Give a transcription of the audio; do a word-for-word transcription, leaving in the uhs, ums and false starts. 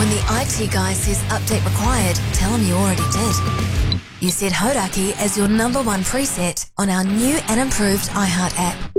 When the I T guy says update required, tell him you already did. You set Hodaki as your number one preset on our new and improved iHeart app.